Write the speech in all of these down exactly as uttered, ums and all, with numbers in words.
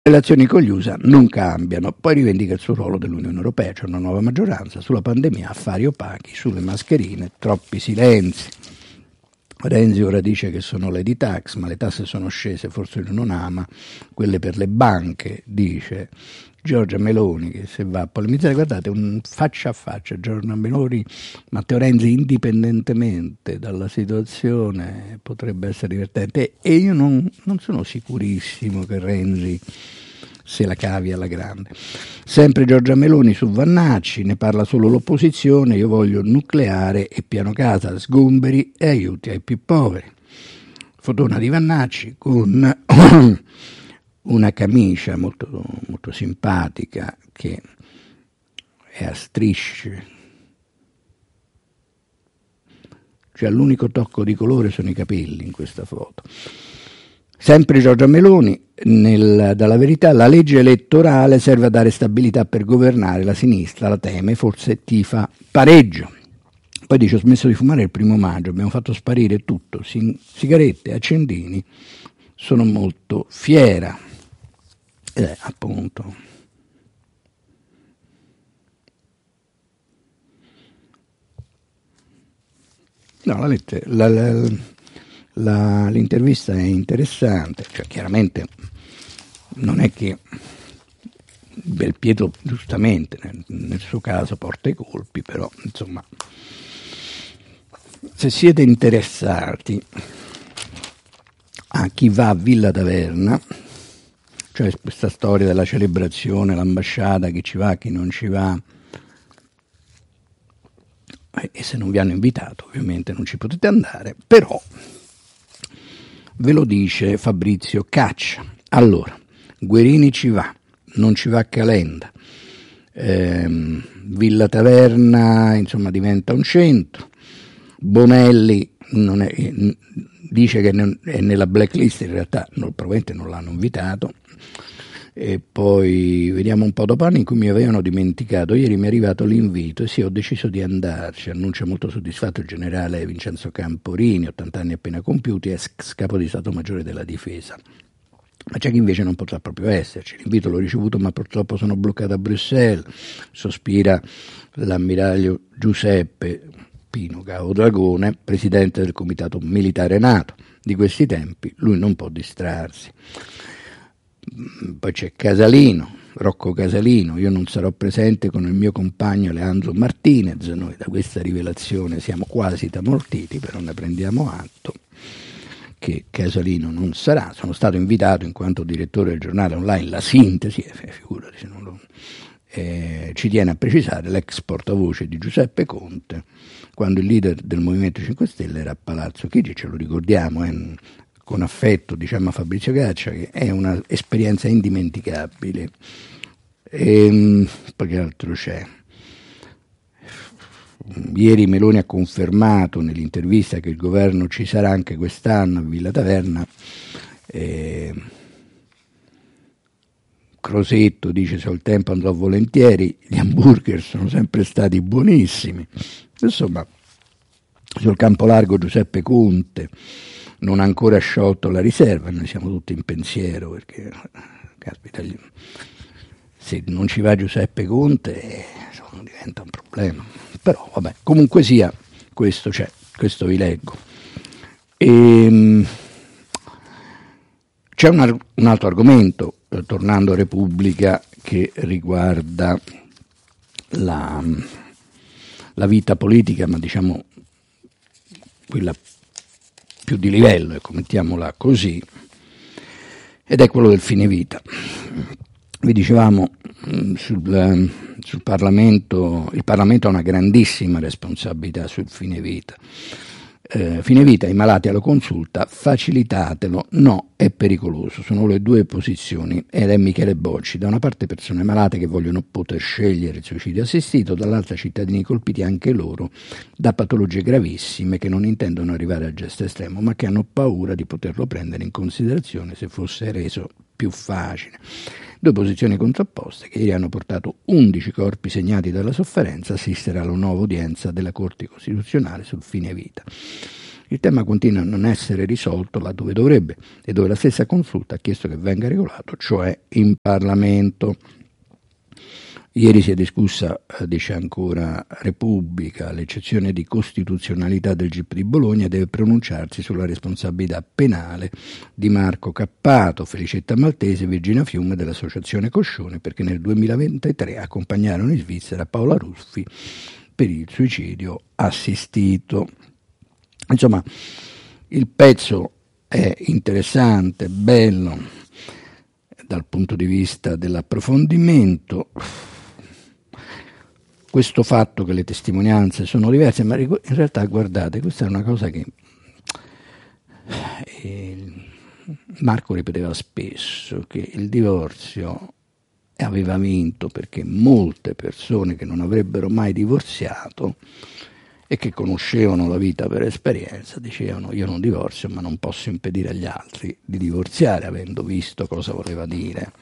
Le relazioni con gli U S A non cambiano, poi rivendica il suo ruolo dell'Unione Europea, c'è una nuova maggioranza, sulla pandemia affari opachi, sulle mascherine troppi silenzi. Renzi ora dice che sono lady tax, ma le tasse sono scese, forse lui non ama, quelle per le banche, dice Giorgia Meloni, che se va a polemizzare, guardate, un faccia a faccia, Giorgia Meloni, Matteo Renzi, indipendentemente dalla situazione, potrebbe essere divertente, e io non, non sono sicurissimo che Renzi se la cavi alla grande. Sempre Giorgia Meloni su Vannacci, ne parla solo l'opposizione, io voglio nucleare e piano casa, sgomberi e aiuti ai più poveri. Fotona di Vannacci con una camicia molto, molto simpatica che è a strisce, cioè l'unico tocco di colore sono i capelli in questa foto. Sempre Giorgia Meloni, nel, dalla Verità, la legge elettorale serve a dare stabilità per governare, la sinistra la teme, forse tifa pareggio. Poi dice: ho smesso di fumare il primo maggio, abbiamo fatto sparire tutto, sigarette, accendini, sono molto fiera. Ed è appunto no, la lette, la, la, la, l'intervista è interessante, cioè chiaramente non è che Belpietro giustamente nel, nel suo caso porta i colpi, però insomma, se siete interessati a chi va a Villa Taverna, cioè questa storia della celebrazione, l'ambasciata, chi ci va, chi non ci va, e se non vi hanno invitato ovviamente non ci potete andare, però ve lo dice Fabrizio Caccia. Allora, Guerini ci va, non ci va Calenda, ehm, Villa Taverna insomma diventa un centro, Bonelli non è, dice che è nella blacklist, in realtà non, probabilmente non l'hanno invitato. E poi vediamo un po' dopo anni in cui mi avevano dimenticato, ieri mi è arrivato l'invito e sì, ho deciso di andarci, annuncia molto soddisfatto il generale Vincenzo Camporini, ottanta anni appena compiuti, è capo di Stato Maggiore della Difesa. Ma c'è chi invece non potrà proprio esserci, l'invito l'ho ricevuto ma purtroppo sono bloccato a Bruxelles, sospira l'ammiraglio Giuseppe Pino Gaudragone, presidente del Comitato Militare NATO. Di questi tempi lui non può distrarsi. Poi c'è Casalino, Rocco Casalino, io non sarò presente con il mio compagno Leandro Martinez, noi da questa rivelazione siamo quasi tramortiti, però ne prendiamo atto che Casalino non sarà. Sono stato invitato in quanto direttore del giornale online La Sintesi, eh, figurati se non lo, eh, ci tiene a precisare l'ex portavoce di Giuseppe Conte, quando il leader del Movimento cinque Stelle era a Palazzo Chigi, ce lo ricordiamo, eh, con affetto, diciamo a Fabrizio Caccia, che è un'esperienza indimenticabile. E poi che altro c'è? Ieri Meloni ha confermato nell'intervista che il governo ci sarà anche quest'anno a Villa Taverna. E Crosetto dice: se ho il tempo andrò volentieri, gli hamburger sono sempre stati buonissimi. Insomma, sul campo largo Giuseppe Conte non ha ancora sciolto la riserva, noi siamo tutti in pensiero perché caspita, se non ci va Giuseppe Conte insomma, diventa un problema, però vabbè, comunque sia, questo c'è, questo vi leggo. E, c'è un, un altro argomento, eh, tornando a Repubblica, che riguarda la, la vita politica, ma diciamo quella più di livello, ecco, mettiamola così, ed è quello del fine vita. Vi dicevamo sul, sul Parlamento, il Parlamento ha una grandissima responsabilità sul fine vita. Eh, fine vita, i malati alla consulta, facilitatelo, no, è pericoloso, sono le due posizioni, ed è Michele Bocci, da una parte persone malate che vogliono poter scegliere il suicidio assistito, dall'altra cittadini colpiti anche loro da patologie gravissime che non intendono arrivare al gesto estremo, ma che hanno paura di poterlo prendere in considerazione se fosse reso più facile. Due posizioni contrapposte che ieri hanno portato undici corpi segnati dalla sofferenza a assistere alla nuova udienza della Corte Costituzionale sul fine vita. Il tema continua a non essere risolto là dove dovrebbe e dove la stessa consulta ha chiesto che venga regolato, cioè in Parlamento. Ieri si è discussa, eh, dice ancora Repubblica, l'eccezione di costituzionalità del G I P di Bologna deve pronunciarsi sulla responsabilità penale di Marco Cappato, Felicetta Maltese e Virginia Fiume dell'Associazione Coscione, perché nel duemilaventitré accompagnarono in Svizzera Paola Ruffi per il suicidio assistito. Insomma, il pezzo è interessante, bello dal punto di vista dell'approfondimento. Questo fatto che le testimonianze sono diverse, ma in realtà guardate, questa è una cosa che eh, Marco ripeteva spesso, che il divorzio aveva vinto perché molte persone che non avrebbero mai divorziato e che conoscevano la vita per esperienza dicevano: io non divorzio, ma non posso impedire agli altri di divorziare, avendo visto cosa voleva dire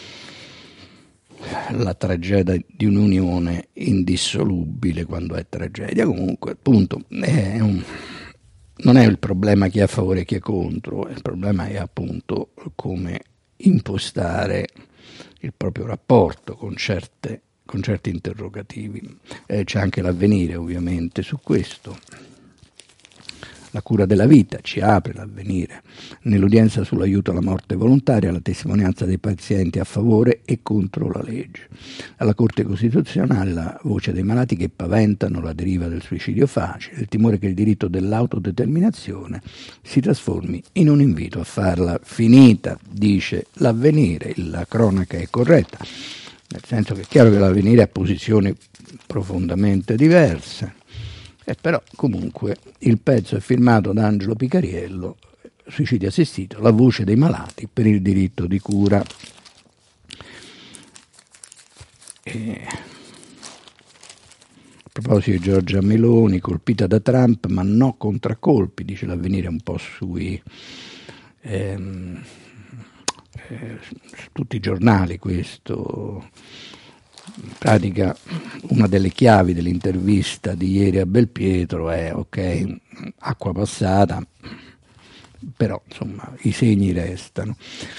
la tragedia di un'unione indissolubile quando è tragedia. Comunque, appunto, è un, non è il problema chi è a favore e chi è contro, il problema è appunto come impostare il proprio rapporto con certe con certi interrogativi. Eh, c'è anche l'Avvenire ovviamente su questo. La cura della vita ci apre l'Avvenire. Nell'udienza sull'aiuto alla morte volontaria, la testimonianza dei pazienti a favore e contro la legge. Alla Corte Costituzionale la voce dei malati che paventano la deriva del suicidio facile, il timore che il diritto dell'autodeterminazione si trasformi in un invito a farla finita, dice l'Avvenire. La cronaca è corretta, nel senso che è chiaro che l'Avvenire ha posizioni profondamente diverse. Eh, però comunque il pezzo è firmato da Angelo Picariello, suicidio assistito, la voce dei malati per il diritto di cura. E a proposito di Giorgia Meloni, colpita da Trump ma no contraccolpi, dice l'Avvenire un po' sui ehm, eh, su tutti i giornali questo. In pratica una delle chiavi dell'intervista di ieri a Belpietro è ok, acqua passata, però insomma i segni restano.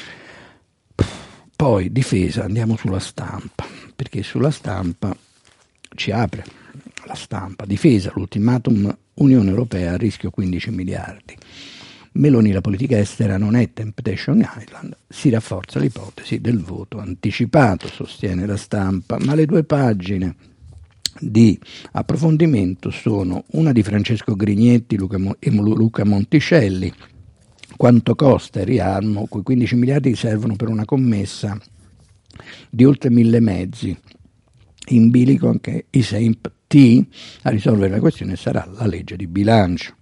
Poi difesa, andiamo sulla Stampa, perché sulla Stampa ci apre la Stampa. Difesa, l'ultimatum Unione Europea a rischio quindici miliardi. Meloni, la politica estera non è Temptation Island, si rafforza l'ipotesi del voto anticipato, sostiene la Stampa, ma le due pagine di approfondimento sono una di Francesco Grignetti e Luca Monticelli. Quanto costa il riarmo? Quei quindici miliardi servono per una commessa di oltre mille mezzi. In bilico anche i S E M P T, a risolvere la questione sarà la legge di bilancio.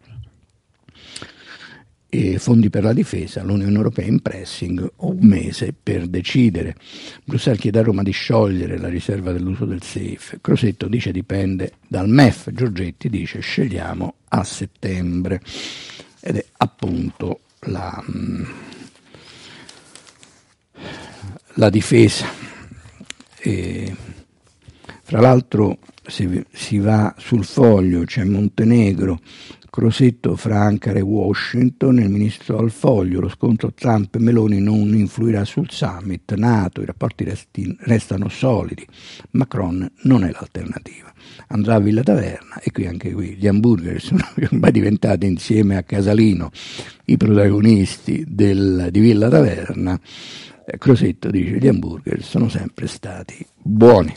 E fondi per la difesa, l'Unione Europea in pressing, un mese per decidere. Bruxelles chiede a Roma di sciogliere la riserva dell'uso del safe. Crosetto dice dipende dal M E F, Giorgetti dice scegliamo a settembre. Ed è appunto la, la difesa. E, fra l'altro se si va sul Foglio c'è Montenegro, Crosetto fra Ankara e Washington, il ministro al Foglio, lo scontro Trump e Meloni non influirà sul summit, NATO, i rapporti resti, restano solidi, Macron non è l'alternativa, andrà a Villa Taverna e qui anche qui gli hamburger sono ormai diventati insieme a Casalino i protagonisti del, di Villa Taverna. eh, Crosetto dice gli hamburger sono sempre stati buoni.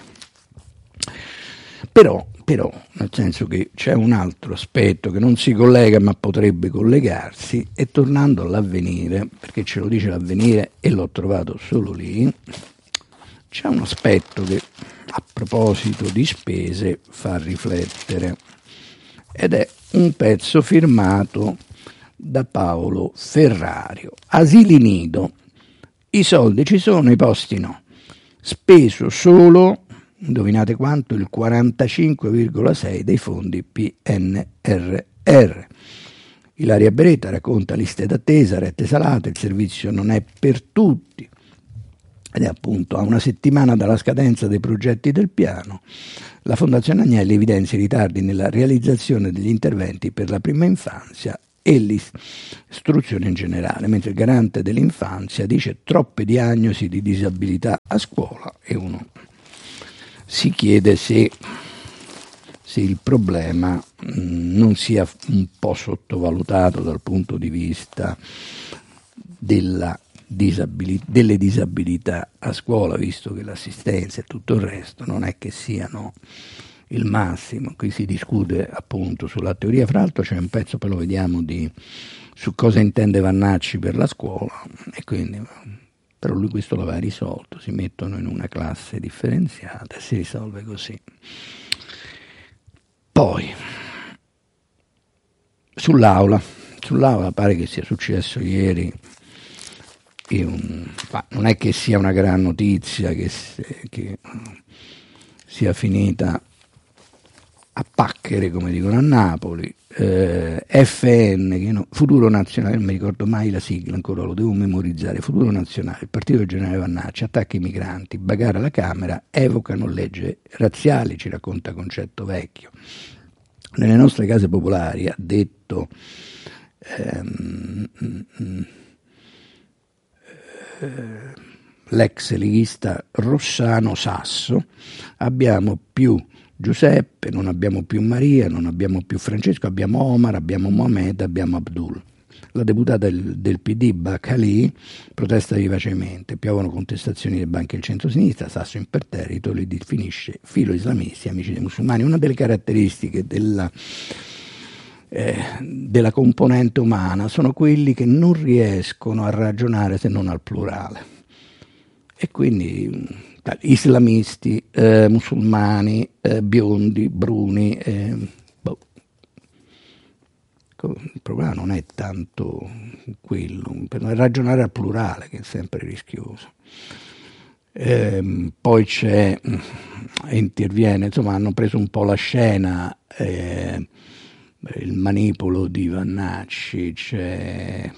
Però, però, nel senso che c'è un altro aspetto che non si collega ma potrebbe collegarsi, e tornando all'Avvenire, perché ce lo dice l'Avvenire e l'ho trovato solo lì, c'è un aspetto che a proposito di spese fa riflettere, ed è un pezzo firmato da Paolo Ferrario. Asili nido, i soldi ci sono, i posti no, speso solo, indovinate quanto, il quarantacinque virgola sei dei fondi P N R R. Ilaria Beretta racconta liste d'attesa, rette salate, il servizio non è per tutti, ed è appunto a una settimana dalla scadenza dei progetti del piano. La Fondazione Agnelli evidenzia i ritardi nella realizzazione degli interventi per la prima infanzia e l'istruzione in generale, mentre il garante dell'infanzia dice troppe diagnosi di disabilità a scuola e uno si chiede se, se il problema mh, non sia un po' sottovalutato dal punto di vista della disabilità, delle disabilità a scuola, visto che l'assistenza e tutto il resto non è che siano il massimo. Qui si discute appunto sulla teoria, fra l'altro c'è un pezzo, poi lo vediamo, di, su cosa intende Vannacci per la scuola, e quindi però lui questo l'aveva risolto, si mettono in una classe differenziata e si risolve così. Poi sull'aula, sull'aula pare che sia successo ieri, e un, non è che sia una gran notizia che, che sia finita a paccheri, come dicono a Napoli. eh, F N, che no, Futuro Nazionale, non mi ricordo mai la sigla, ancora lo devo memorizzare. Futuro Nazionale, il partito del generale Vannacci, attacca i migranti, bagarre alla Camera, evocano leggi razziali, ci racconta Concetto Vecchio. Nelle nostre case popolari, ha detto ehm, eh, l'ex leghista Rossano Sasso, abbiamo più Giuseppe, non abbiamo più Maria, non abbiamo più Francesco, abbiamo Omar, abbiamo Mohamed, abbiamo Abdul. La deputata del, del P D, Bacali, protesta vivacemente, piovono contestazioni dei banchi del centro-sinistra, Sasso imperterrito li definisce filo islamisti, amici dei musulmani. Una delle caratteristiche della, eh, della componente umana sono quelli che non riescono a ragionare se non al plurale. E quindi islamisti, eh, musulmani, eh, biondi, bruni, eh, boh. Il problema non è tanto quello, per ragionare al plurale, che è sempre rischioso. Eh, poi c'è, interviene, insomma, hanno preso un po' la scena, eh, il manipolo di Vannacci, c'è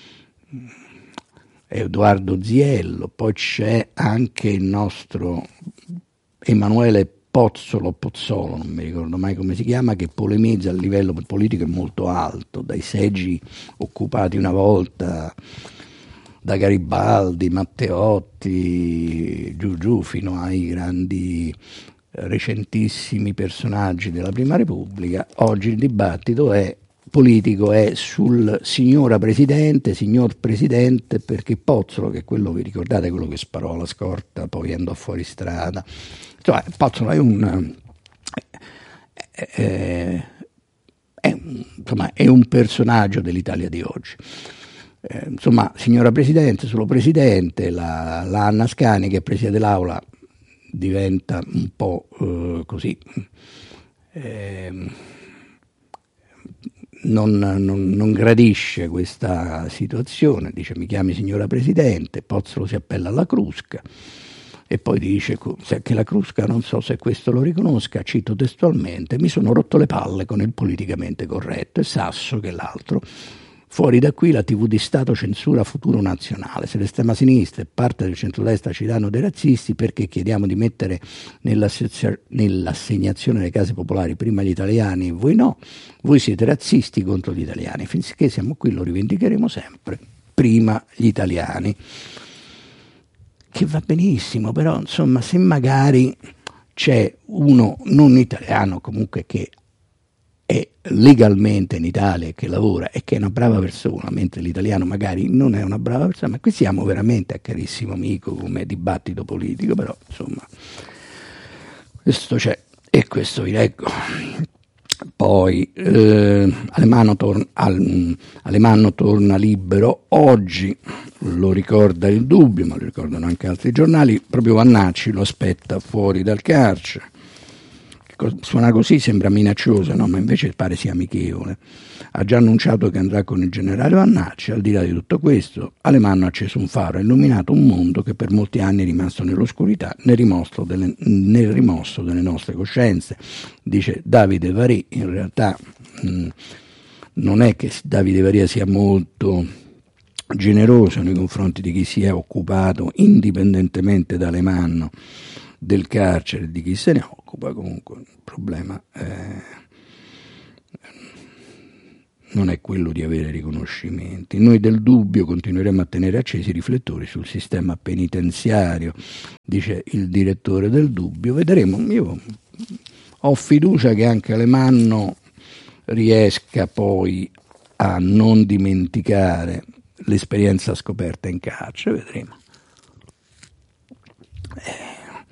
Edoardo Ziello, poi c'è anche il nostro Emanuele Pozzolo, Pozzolo, non mi ricordo mai come si chiama, che polemizza a livello politico molto alto, dai seggi occupati una volta da Garibaldi, Matteotti, giù giù, fino ai grandi recentissimi personaggi della Prima Repubblica. Oggi il dibattito è politico, è sul signora Presidente, signor Presidente, perché Pozzolo, che è quello, vi ricordate, quello che sparò alla scorta, poi andò fuori strada. Insomma, Pozzolo è un, è, è, è, insomma, è un personaggio dell'Italia di oggi. Eh, insomma, signora Presidente, solo Presidente, la, la Anna Scani, che presiede l'Aula, diventa un po' eh, così... Eh, Non, non, non gradisce questa situazione, dice mi chiami signora Presidente, Pozzolo si appella alla Crusca e poi dice che la Crusca, non so se questo lo riconosca, cito testualmente, mi sono rotto le palle con il politicamente corretto, e Sasso, che è l'altro, fuori da qui la tivù di Stato censura Futuro Nazionale, se l'estrema sinistra e parte del centrodestra ci danno dei razzisti, perché chiediamo di mettere nell'assegnazione delle case popolari prima gli italiani e voi no, voi siete razzisti contro gli italiani, finché siamo qui lo rivendicheremo sempre, prima gli italiani, che va benissimo, però insomma se magari c'è uno non italiano comunque che è legalmente in Italia e che lavora e che è una brava persona, mentre l'italiano magari non è una brava persona, ma qui siamo veramente a carissimo amico come dibattito politico, però insomma questo c'è e questo vi leggo. Poi eh, Alemanno, tor- al- Alemanno torna libero oggi, lo ricorda Il Dubbio, ma lo ricordano anche altri giornali, proprio Vannacci lo aspetta fuori dal carcere. Suona così, sembra minaccioso, no? Ma invece pare sia amichevole. Ha già annunciato che andrà con il generale Vannacci. Al di là di tutto questo, Alemanno ha acceso un faro, ha illuminato un mondo che per molti anni è rimasto nell'oscurità, nel rimosso delle, nel rimosso delle nostre coscienze. Dice Davide Varì. In realtà mh, non è che Davide Varia sia molto generoso nei confronti di chi si è occupato, indipendentemente da Alemanno, del carcere, di chi se ne occupa. Comunque il problema eh, non è quello di avere riconoscimenti. Noi del dubbio continueremo a tenere accesi i riflettori sul sistema penitenziario, dice il direttore del dubbio. Vedremo, io ho fiducia che anche Alemanno riesca poi a non dimenticare l'esperienza scoperta in carcere, vedremo. Eh.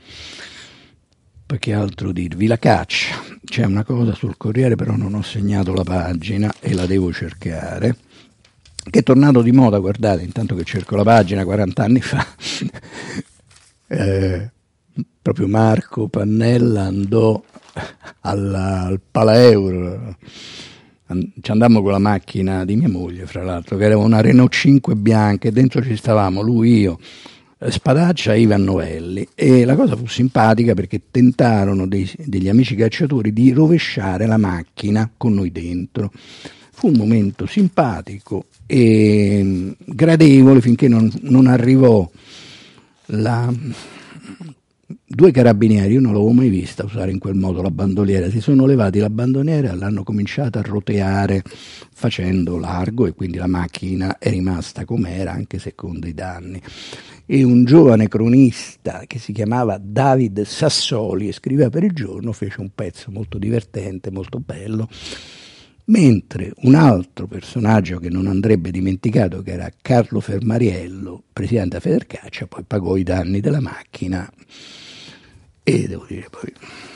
Che altro dirvi? La caccia. C'è una cosa sul Corriere, però non ho segnato la pagina e la devo cercare, che è tornato di moda. Guardate, intanto che cerco la pagina, quaranta anni fa eh, proprio Marco Pannella andò alla, al Palaeuro, ci andammo con la macchina di mia moglie, fra l'altro, che era una Renault cinque bianca, e dentro ci stavamo lui, io, Spadaccia e Ivan Novelli, e la cosa fu simpatica perché tentarono dei, degli amici cacciatori di rovesciare la macchina con noi dentro. Fu un momento simpatico e gradevole finché non, non arrivò la... due carabinieri. Io non l'avevo mai vista usare in quel modo la bandoliera, si sono levati la bandoliera e l'hanno cominciata a roteare facendo largo, e quindi la macchina è rimasta com'era, anche se con dei danni. E un giovane cronista che si chiamava David Sassoli e scriveva per Il Giorno fece un pezzo molto divertente, molto bello, mentre un altro personaggio che non andrebbe dimenticato, che era Carlo Fermariello, presidente della Federcaccia, poi pagò i danni della macchina. E devo dire, poi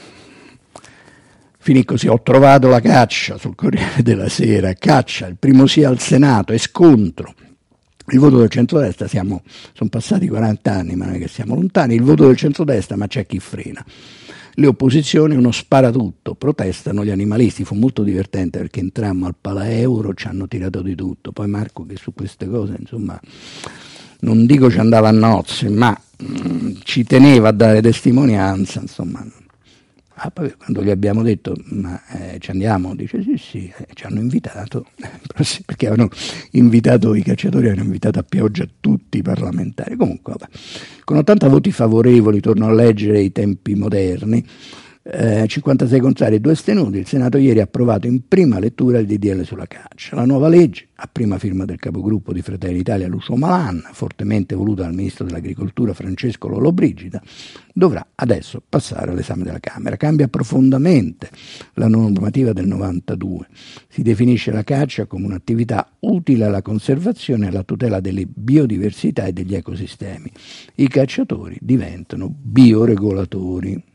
finì così. Ho trovato la caccia sul Corriere della Sera, caccia, il primo sì al Senato e scontro. Il voto del centrodestra, siamo, sono passati quaranta anni, ma non è che siamo lontani, il voto del centrodestra, ma c'è chi frena. Le opposizioni, uno sparatutto, protestano gli animalisti. Fu molto divertente perché entrammo al Palaeuro, ci hanno tirato di tutto. Poi Marco, che su queste cose, insomma, non dico ci andava a nozze, ma mh, ci teneva a dare testimonianza, insomma. Ah, poi quando gli abbiamo detto ma eh, ci andiamo, dice sì sì, eh, ci hanno invitato, perché avevano invitato, i cacciatori avevano invitato a pioggia tutti i parlamentari. Comunque vabbè. Con ottanta voti favorevoli, torno a leggere i tempi moderni, eh, cinquantasei contrari e due astenuti, il Senato ieri ha approvato in prima lettura il D D L sulla caccia. La nuova legge, a prima firma del capogruppo di Fratelli d'Italia Lucio Malan, fortemente voluta dal ministro dell'Agricoltura Francesco Lollobrigida, dovrà adesso passare all'esame della Camera. Cambia profondamente la normativa del novantadue. Si definisce la caccia come un'attività utile alla conservazione e alla tutela delle biodiversità e degli ecosistemi. I cacciatori diventano bioregolatori.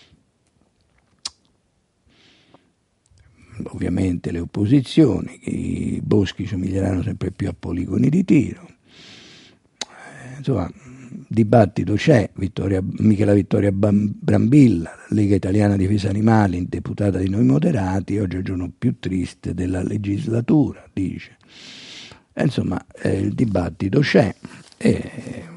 Ovviamente le opposizioni, i boschi somiglieranno sempre più a poligoni di tiro. Eh, insomma, dibattito c'è. Vittoria, Michela Vittoria Brambilla, Lega Italiana Difesa Animali, deputata di Noi Moderati, oggi è il giorno più triste della legislatura, dice. E, insomma, eh, il dibattito c'è e,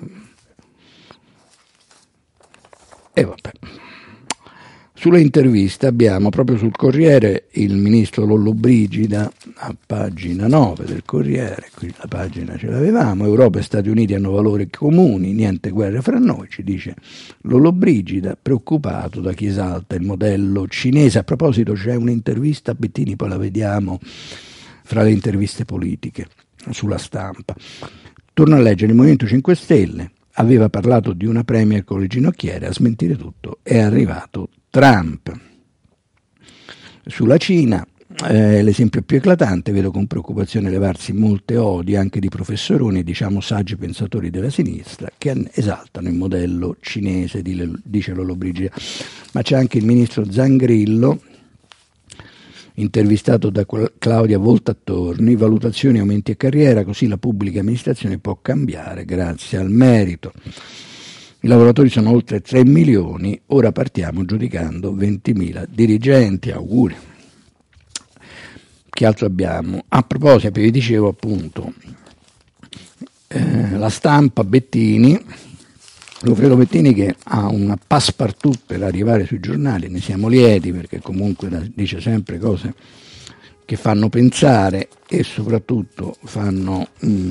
e vabbè. Sulle interviste abbiamo proprio sul Corriere il ministro Lollobrigida, a pagina nove del Corriere, qui la pagina ce l'avevamo, Europa e Stati Uniti hanno valori comuni, niente guerra fra noi, ci dice Lollobrigida, preoccupato da chi esalta il modello cinese. A proposito c'è un'intervista a Bettini, poi la vediamo fra le interviste politiche sulla Stampa. Torno a leggere, il Movimento cinque Stelle aveva parlato di una premier con le ginocchiere, a smentire tutto è arrivato Trump. Sulla Cina, eh, l'esempio più eclatante, vedo con preoccupazione levarsi molte odi anche di professoroni, diciamo saggi pensatori della sinistra, che esaltano il modello cinese, dice Lollobrigida. Ma c'è anche il ministro Zangrillo, intervistato da Claudia Voltattorni, valutazioni, aumenti e carriera, così la pubblica amministrazione può cambiare grazie al merito. I lavoratori sono oltre tre milioni, ora partiamo giudicando ventimila dirigenti, auguri. Che altro abbiamo? A proposito, vi dicevo appunto, eh, la Stampa, Bettini, Goffredo Bettini che ha una passepartout per arrivare sui giornali, ne siamo lieti perché comunque dice sempre cose che fanno pensare e soprattutto fanno... Mh,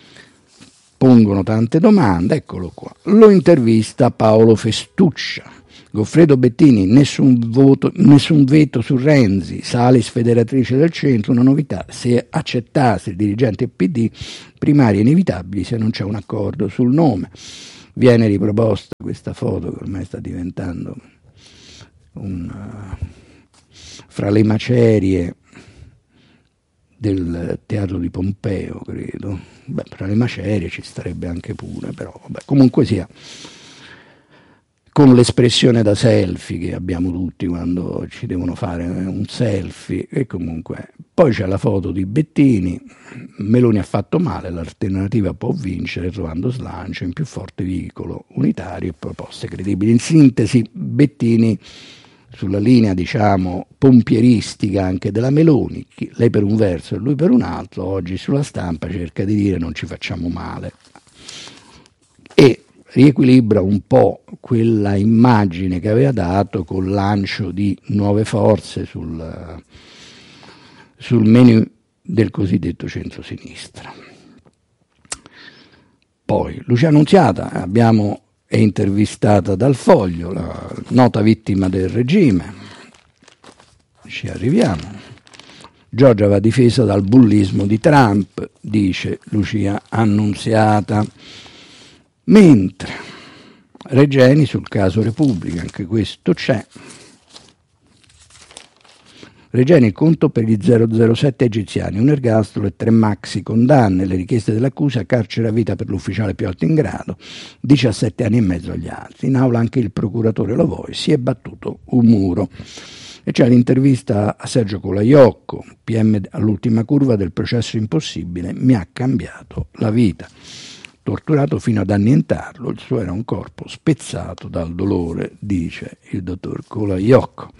pongono tante domande. Eccolo qua, lo intervista Paolo Festuccia, Goffredo Bettini, nessun, voto, nessun veto su Renzi, Salis federatrice del centro, una novità, se accettasse il dirigente P D, primarie inevitabili se non c'è un accordo sul nome. Viene riproposta questa foto che ormai sta diventando un, uh, fra le macerie del teatro di Pompeo, credo. Beh, fra le macerie ci starebbe anche pure, però vabbè, comunque sia, con l'espressione da selfie che abbiamo tutti quando ci devono fare un selfie, e comunque poi c'è la foto di Bettini. Meloni ha fatto male, l'alternativa può vincere trovando slancio in più forte veicolo unitario e proposte credibili. In sintesi, Bettini sulla linea, diciamo, pompieristica anche della Meloni, lei per un verso e lui per un altro, oggi sulla stampa cerca di dire non ci facciamo male e riequilibra un po' quella immagine che aveva dato col lancio di nuove forze sul, sul menu del cosiddetto centro-sinistra. Poi Lucia Annunziata abbiamo è intervistata dal Foglio, la nota vittima del regime, ci arriviamo. Giorgia va difesa dal bullismo di Trump, dice Lucia Annunziata. Mentre Regeni sul caso Repubblica, anche questo c'è. Regeni il conto per gli zero zero sette egiziani, un ergastolo e tre maxi condanne, le richieste dell'accusa, carcere a vita per l'ufficiale più alto in grado, diciassette anni e mezzo agli altri. In aula anche il procuratore Lavoi, si è battuto un muro. E c'è l'intervista a Sergio Colaiocco, P M all'ultima curva del processo impossibile, mi ha cambiato la vita. Torturato fino ad annientarlo, il suo era un corpo spezzato dal dolore, dice il dottor Colaiocco.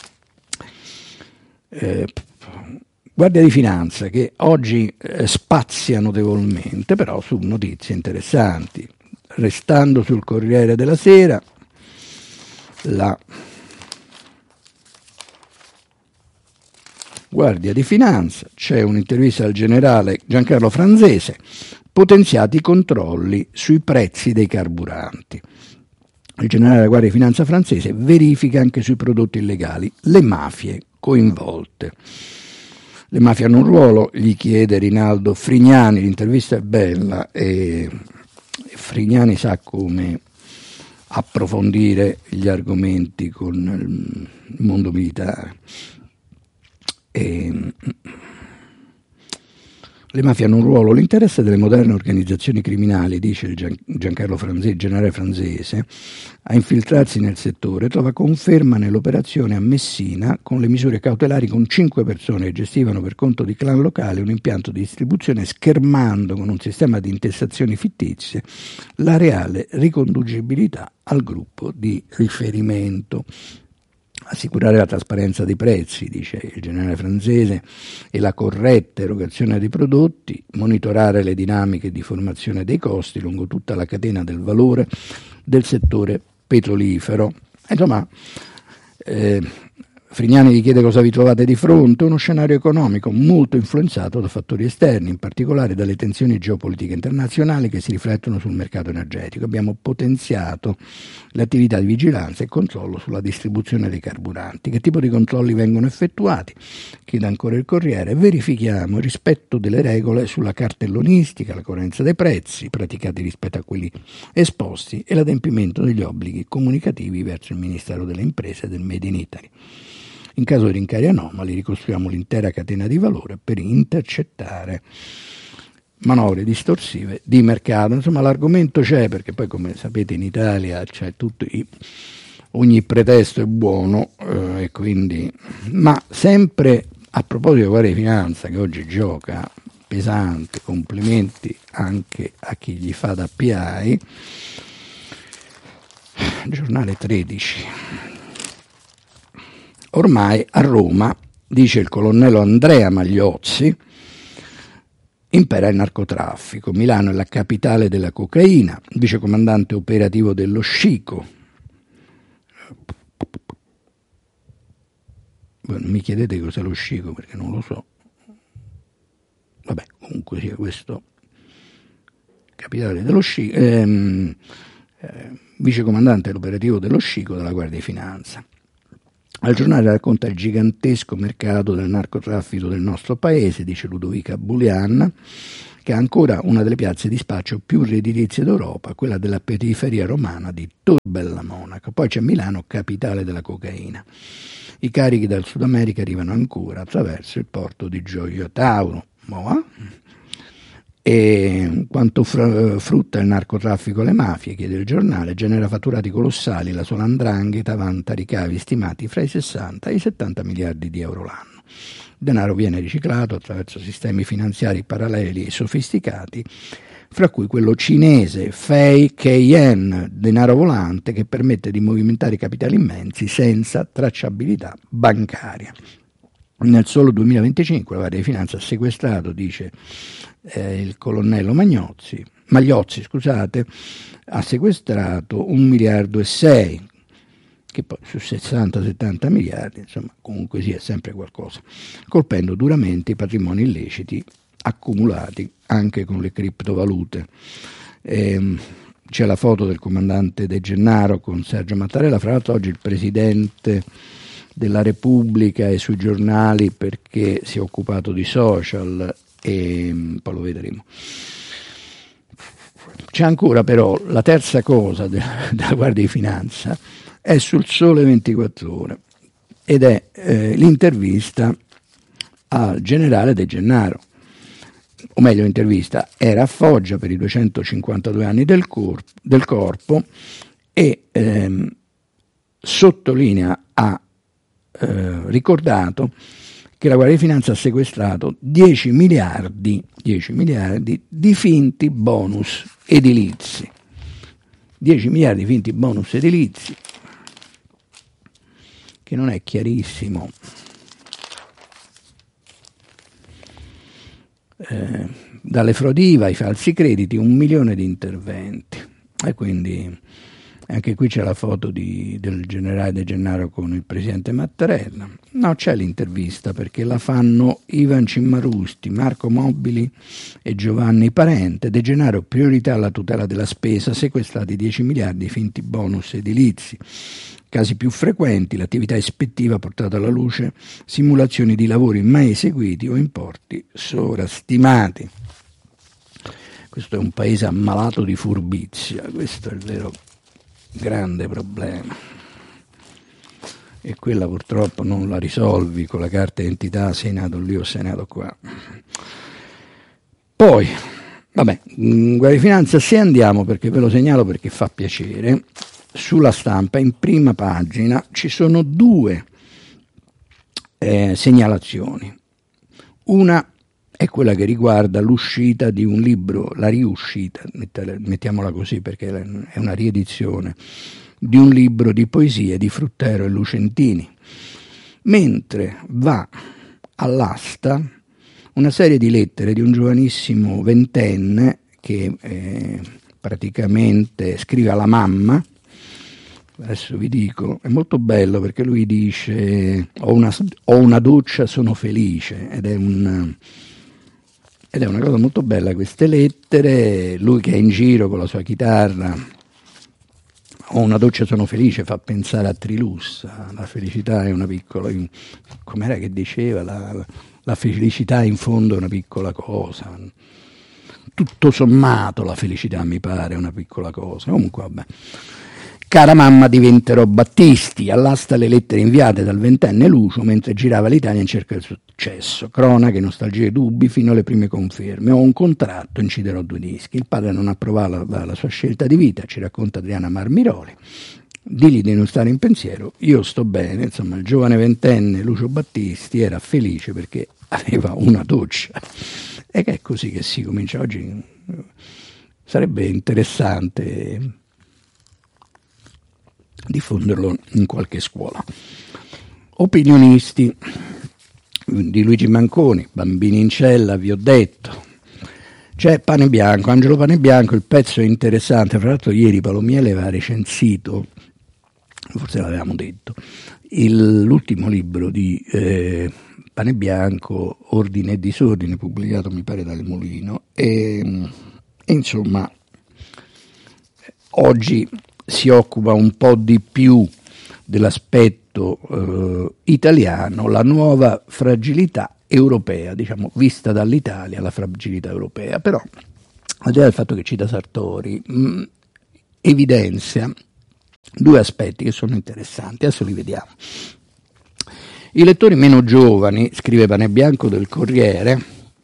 Eh, Guardia di Finanza che oggi eh, spazia notevolmente, però su notizie interessanti. Restando sul Corriere della Sera, la Guardia di Finanza, c'è un'intervista al generale Giancarlo Franzese, potenziati i controlli sui prezzi dei carburanti. Il generale della Guardia di Finanza francese verifica anche sui prodotti illegali, le mafie coinvolte. Le mafie hanno un ruolo, gli chiede Rinaldo Frignani, l'intervista è bella e Frignani sa come approfondire gli argomenti con il mondo militare. E le mafie hanno un ruolo, l'interesse delle moderne organizzazioni criminali, dice il Gian, Giancarlo Franzese, generale Franzese, a infiltrarsi nel settore trova conferma nell'operazione a Messina con le misure cautelari con cinque persone che gestivano per conto di clan locale un impianto di distribuzione schermando con un sistema di intestazioni fittizie la reale riconducibilità al gruppo di riferimento. Assicurare la trasparenza dei prezzi, dice il generale Franzese, e la corretta erogazione dei prodotti, monitorare le dinamiche di formazione dei costi lungo tutta la catena del valore del settore petrolifero. Insomma, eh, Frignani gli chiede cosa vi trovate di fronte, uno scenario economico molto influenzato da fattori esterni, in particolare dalle tensioni geopolitiche internazionali che si riflettono sul mercato energetico. Abbiamo potenziato le attività di vigilanza e controllo sulla distribuzione dei carburanti. Che tipo di controlli vengono effettuati? Chiede ancora il Corriere. Verifichiamo il rispetto delle regole sulla cartellonistica, la coerenza dei prezzi praticati rispetto a quelli esposti e l'adempimento degli obblighi comunicativi verso il Ministero delle Imprese e del Made in Italy. In caso di rincari anomali ricostruiamo l'intera catena di valore per intercettare manovre distorsive di mercato. Insomma, l'argomento c'è, perché poi, come sapete, in Italia c'è tutto i, ogni pretesto è buono, eh, e quindi, ma sempre a proposito di Guardia di Finanza che oggi gioca pesante, complimenti anche a chi gli fa da P I, giornale tredici. Ormai a Roma, dice il colonnello Andrea Magliozzi, impera il narcotraffico. Milano è la capitale della cocaina, vicecomandante operativo dello Scico. Non mi chiedete cos'è lo Scico perché non lo so. Vabbè, comunque sia questo capitale dello Scico. Ehm, eh, vicecomandante dell'operativo dello Scico della Guardia di Finanza. Al giornale racconta il gigantesco mercato del narcotraffico del nostro paese, dice Ludovica Bulian, che ha ancora una delle piazze di spaccio più redditizie d'Europa, quella della periferia romana di Tor Bella Monaco. Poi c'è Milano, capitale della cocaina. I carichi dal Sud America arrivano ancora attraverso il porto di Gioia Tauro. Moa. E quanto fr- frutta il narcotraffico alle mafie, chiede il giornale, genera fatturati colossali, la sola 'ndrangheta vanta ricavi stimati fra i sessanta e i settanta miliardi di euro l'anno. Il denaro viene riciclato attraverso sistemi finanziari paralleli e sofisticati, fra cui quello cinese Fei Keien, denaro volante che permette di movimentare capitali immensi senza tracciabilità bancaria. Nel solo duemilaventicinque la Guardia di Finanza ha sequestrato, dice eh, il colonnello Magnozzi, Magliozzi, scusate, ha sequestrato un miliardo e sei, che poi su sessanta settanta miliardi, insomma, comunque sia sempre qualcosa, colpendo duramente i patrimoni illeciti accumulati anche con le criptovalute. Ehm, c'è la foto del comandante De Gennaro con Sergio Mattarella, fra l'altro oggi il presidente della Repubblica e sui giornali perché si è occupato di social e poi lo vedremo. C'è ancora però la terza cosa de- della Guardia di Finanza, è sul Sole ventiquattro Ore ed è eh, l'intervista al generale De Gennaro, o meglio l'intervista era a Foggia per i duecentocinquantadue anni del, corpo, del corpo e ehm, sottolinea ha eh, ricordato che la Guardia di Finanza ha sequestrato dieci miliardi, dieci miliardi di finti bonus edilizi. dieci miliardi di finti bonus edilizi, che non è chiarissimo eh, dalle frodi I V A ai falsi crediti, un milione di interventi. E quindi anche qui c'è la foto di, del generale De Gennaro con il presidente Mattarella. No, c'è l'intervista perché la fanno Ivan Cimmarusti, Marco Mobili e Giovanni Parente. De Gennaro, priorità alla tutela della spesa, sequestrati dieci miliardi finti bonus edilizi. Casi più frequenti, l'attività ispettiva ha portato alla luce simulazioni di lavori mai eseguiti o importi sovrastimati. Questo è un paese ammalato di furbizia, questo è il vero grande problema. E quella purtroppo non la risolvi con la carta d'identità, sei nato lì o sei nato qua. Poi, vabbè, Guardia di Finanza, se andiamo, perché ve lo segnalo perché fa piacere, sulla Stampa in prima pagina ci sono due eh, segnalazioni. Una è quella che riguarda l'uscita di un libro, la riuscita, mettiamola così perché è una riedizione, di un libro di poesie di Fruttero e Lucentini, mentre va all'asta una serie di lettere di un giovanissimo ventenne che eh, praticamente scrive alla mamma. Adesso vi dico, è molto bello perché lui dice ho una, ho una doccia, sono felice, ed è un... Ed è una cosa molto bella queste lettere, lui che è in giro con la sua chitarra, ho una doccia, sono felice, fa pensare a Trilussa, la felicità è una piccola, com'era che diceva, la, la felicità in fondo è una piccola cosa, tutto sommato la felicità mi pare una piccola cosa, comunque vabbè. Cara mamma, diventerò Battisti, all'asta le lettere inviate dal ventenne Lucio mentre girava l'Italia in cerca del successo, cronache, nostalgie e dubbi fino alle prime conferme, ho un contratto, inciderò due dischi, il padre non approvava la, la sua scelta di vita, ci racconta Adriana Marmiroli, digli di non stare in pensiero, io sto bene, insomma il giovane ventenne Lucio Battisti era felice perché aveva una doccia, e che è così che si comincia oggi, sarebbe interessante diffonderlo in qualche scuola. Opinionisti di Luigi Manconi, Bambini in cella, vi ho detto. C'è Pane Bianco, Angelo Pane Bianco, il pezzo è interessante, fra l'altro ieri Palomiele aveva recensito, forse l'avevamo detto, il, l'ultimo libro di eh, Pane Bianco, Ordine e Disordine, pubblicato mi pare dal Mulino, e, e insomma oggi si occupa un po' di più dell'aspetto eh, italiano, la nuova fragilità europea, diciamo, vista dall'Italia la fragilità europea, però al di là del fatto che cita Sartori, mh, evidenzia due aspetti che sono interessanti, adesso li vediamo. I lettori meno giovani, scrive Panebianco del Corriere,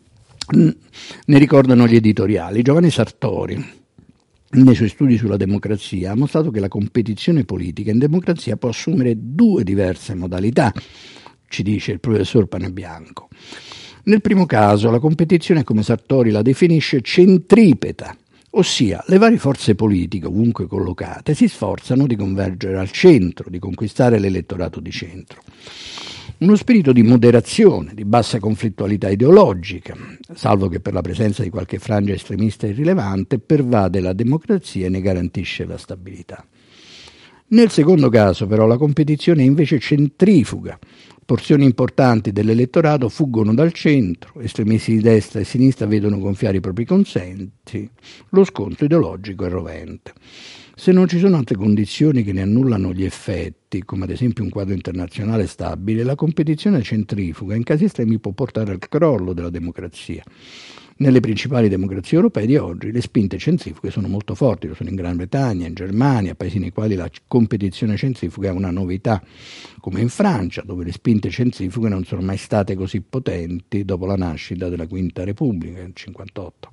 ne ricordano gli editoriali. Giovanni Sartori, nei suoi studi sulla democrazia, ha mostrato che la competizione politica in democrazia può assumere due diverse modalità, ci dice il professor Panebianco. Nel primo caso la competizione, come Sartori la definisce, centripeta, ossia le varie forze politiche ovunque collocate si sforzano di convergere al centro, di conquistare l'elettorato di centro. Uno spirito di moderazione, di bassa conflittualità ideologica, salvo che per la presenza di qualche frangia estremista irrilevante, pervade la democrazia e ne garantisce la stabilità. Nel secondo caso, però, la competizione è invece centrifuga. Porzioni importanti dell'elettorato fuggono dal centro, estremisti di destra e sinistra vedono gonfiare i propri consensi, lo scontro ideologico è rovente. Se non ci sono altre condizioni che ne annullano gli effetti, come ad esempio un quadro internazionale stabile, la competizione centrifuga in casi estremi può portare al crollo della democrazia. Nelle principali democrazie europee di oggi le spinte centrifughe sono molto forti, lo sono in Gran Bretagna, in Germania, paesi nei quali la competizione centrifuga è una novità, come in Francia, dove le spinte centrifughe non sono mai state così potenti dopo la nascita della Quinta Repubblica nel cinquantotto.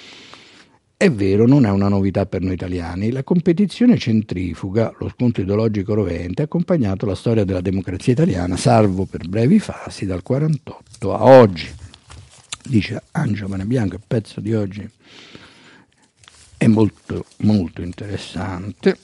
È vero, non è una novità per noi italiani, la competizione centrifuga, lo scontro ideologico rovente, ha accompagnato la storia della democrazia italiana, salvo per brevi fasi, dal quarantotto a oggi. Dice Angelo Panebianco, il pezzo di oggi è molto, molto interessante.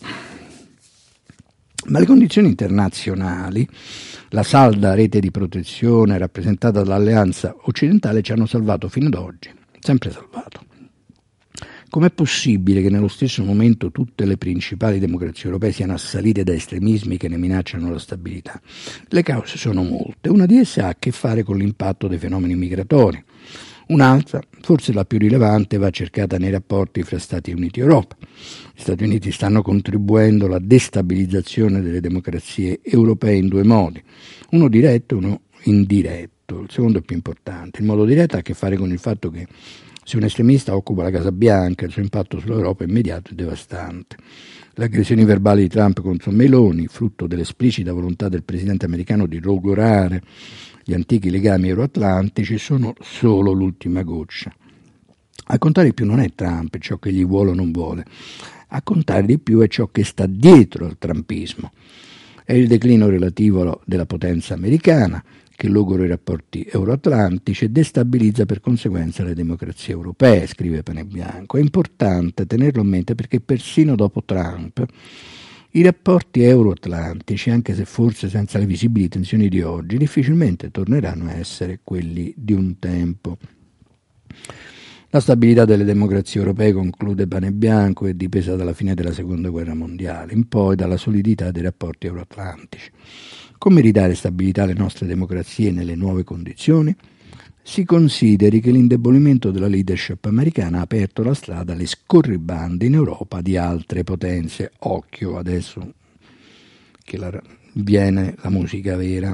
Ma le condizioni internazionali, la salda rete di protezione rappresentata dall'alleanza occidentale ci hanno salvato fino ad oggi, sempre salvato. Com'è possibile che nello stesso momento tutte le principali democrazie europee siano assalite da estremismi che ne minacciano la stabilità? Le cause sono molte. Una di esse ha a che fare con l'impatto dei fenomeni migratori. Un'altra, forse la più rilevante, va cercata nei rapporti fra Stati Uniti e Europa. Gli Stati Uniti stanno contribuendo alla destabilizzazione delle democrazie europee in due modi, uno diretto e uno indiretto. Il secondo è più importante. Il modo diretto ha a che fare con il fatto che se un estremista occupa la Casa Bianca, il suo impatto sull'Europa è immediato e devastante. Le aggressioni verbali di Trump contro Meloni, frutto dell'esplicita volontà del presidente americano di logorare gli antichi legami euroatlantici, sono solo l'ultima goccia. A contare di più non è Trump ciò che gli vuole o non vuole, a contare di più è ciò che sta dietro al trumpismo. È il declino relativo della potenza americana, che logora i rapporti euroatlantici e destabilizza per conseguenza le democrazie europee, scrive Panebianco. È importante tenerlo a mente perché persino dopo Trump i rapporti euroatlantici, anche se forse senza le visibili tensioni di oggi, difficilmente torneranno a essere quelli di un tempo. La stabilità delle democrazie europee, conclude Panebianco, è dipesa dalla fine della Seconda Guerra Mondiale, in poi dalla solidità dei rapporti euroatlantici. Come ridare stabilità alle nostre democrazie nelle nuove condizioni? Si consideri che l'indebolimento della leadership americana ha aperto la strada alle scorribande in Europa di altre potenze. Occhio adesso che la, viene la musica vera.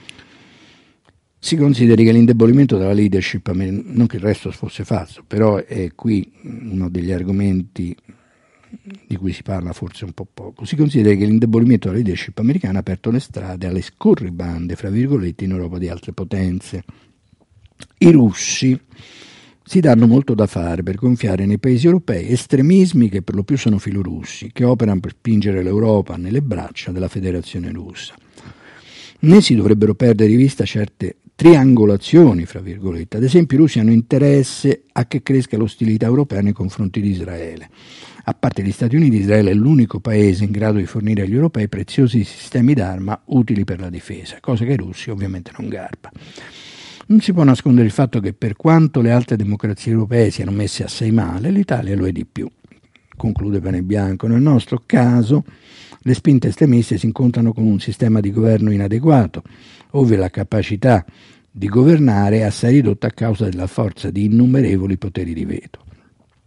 Si consideri che l'indebolimento della leadership, non che il resto fosse falso, però è qui uno degli argomenti di cui si parla forse un po' poco. Si considera che l'indebolimento della leadership americana ha aperto le strade alle scorribande, fra virgolette, in Europa di altre potenze. I russi si danno molto da fare per gonfiare nei paesi europei estremismi che per lo più sono filorussi, che operano per spingere l'Europa nelle braccia della Federazione Russa. Né si dovrebbero perdere di vista certe triangolazioni, fra virgolette. Ad esempio i russi hanno interesse a che cresca l'ostilità europea nei confronti di Israele. A parte gli Stati Uniti, Israele è l'unico paese in grado di fornire agli europei preziosi sistemi d'arma utili per la difesa, cosa che ai russi ovviamente non garba. Non si può nascondere il fatto che per quanto le altre democrazie europee siano messe assai male, l'Italia lo è di più. Conclude Panebianco, nel nostro caso le spinte estremiste si incontrano con un sistema di governo inadeguato, ove la capacità di governare è assai ridotta a causa della forza di innumerevoli poteri di veto.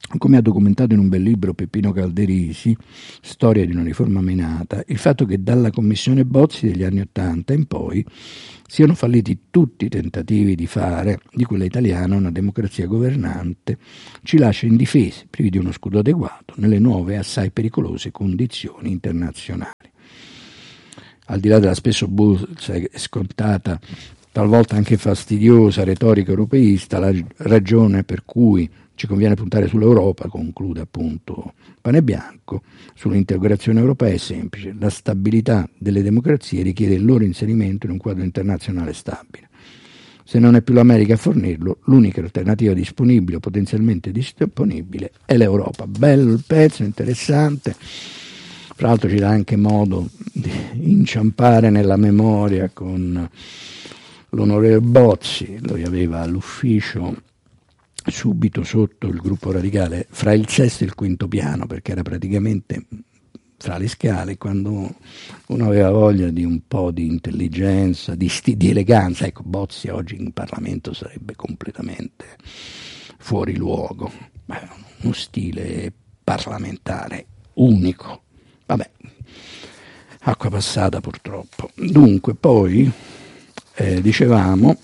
come ha documentato in un bel libro Peppino Calderisi, Storia di una riforma menata, il fatto che dalla commissione Bozzi degli anni Ottanta in poi siano falliti tutti i tentativi di fare di quella italiana una democrazia governante ci lascia indifesi, privi di uno scudo adeguato, nelle nuove e assai pericolose condizioni internazionali. Al di là della spesso bulsa e scontata, talvolta anche fastidiosa retorica europeista, la ragione per cui ci conviene puntare sull'Europa, conclude appunto Panebianco, sull'integrazione europea è semplice. La stabilità delle democrazie richiede il loro inserimento in un quadro internazionale stabile. Se non è più l'America a fornirlo, l'unica alternativa disponibile o potenzialmente disponibile è l'Europa. Bello il pezzo, interessante. Fra l'altro ci dà anche modo di inciampare nella memoria con l'onorevole Bozzi, lui aveva all'ufficio subito sotto il gruppo radicale fra il sesto e il quinto piano, perché era praticamente fra le scale, quando uno aveva voglia di un po' di intelligenza, di, sti- di eleganza, ecco, Bozzi oggi in Parlamento sarebbe completamente fuori luogo, ma uno stile parlamentare unico. Vabbè, acqua passata purtroppo. Dunque, poi eh, dicevamo,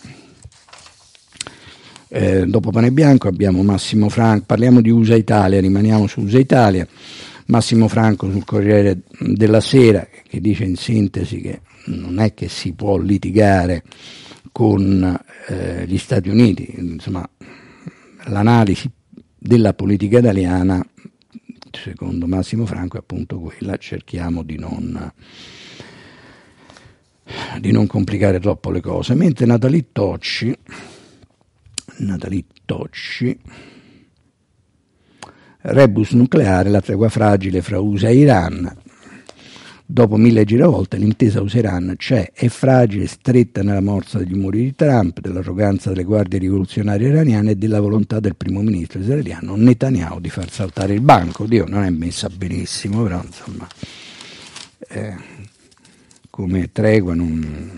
eh, dopo Panebianco abbiamo Massimo Franco, parliamo di U S A Italia, rimaniamo su U S A Italia, Massimo Franco sul Corriere della Sera, che dice in sintesi che non è che si può litigare con eh, gli Stati Uniti, insomma l'analisi della politica italiana secondo Massimo Franco è appunto quella, cerchiamo di non, di non complicare troppo le cose, mentre Nathalie Tocci, Nathalie Tocci, rebus nucleare, la tregua fragile fra U S A e Iran, dopo mille giravolte l'intesa U S A-Iran c'è, è fragile, stretta nella morsa degli umori di Trump, dell'arroganza delle guardie rivoluzionarie iraniane e della volontà del primo ministro israeliano Netanyahu di far saltare il banco. Dio, non è messa benissimo, però insomma eh, come tregua non...